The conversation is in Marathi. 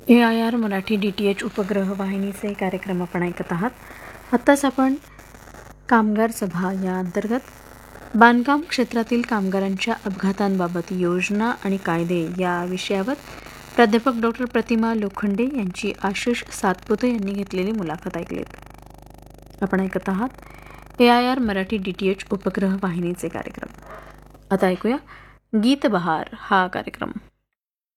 AIR मराठी DTH उपग्रह वाहिनीचे कार्यक्रम आपण ऐकत आहात. आत्ताच आपण कामगार सभा या अंतर्गत बांधकाम क्षेत्रातील कामगारांच्या अपघातांबाबत योजना आणि कायदे या विषयावर प्राध्यापक डॉक्टर प्रतिमा लोखंडे यांची आशिष सातपुते यांनी घेतलेली मुलाखत ऐकलीत. आपण ऐकत आहात AIR मराठी DTH उपग्रह वाहिनीचे कार्यक्रम. आता ऐकूया गीत बहार हा कार्यक्रम.